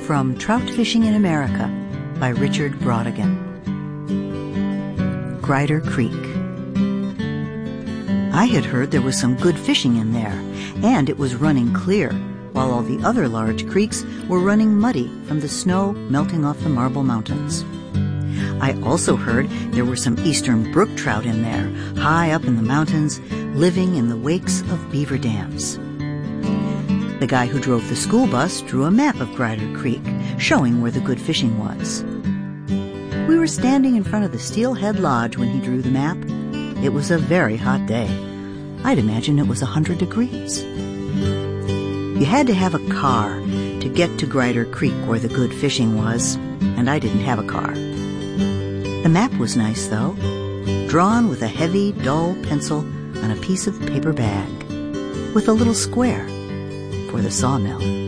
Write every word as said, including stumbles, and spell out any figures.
From Trout Fishing in America by Richard Brautigan. Grider Creek. I had heard there was some good fishing in there, and it was running clear, while all the other large creeks were running muddy from the snow melting off the Marble Mountains. I also heard there were some eastern brook trout in there, high up in the mountains, living in the wakes of beaver dams. The guy who drove the school bus drew a map of Grider Creek, showing where the good fishing was. We were standing in front of the Steelhead Lodge when he drew the map. It was a very hot day. I'd imagine it was a hundred degrees. You had to have a car to get to Grider Creek where the good fishing was, and I didn't have a car. The map was nice, though, drawn with a heavy, dull pencil on a piece of paper bag, with a little square for the sawmill.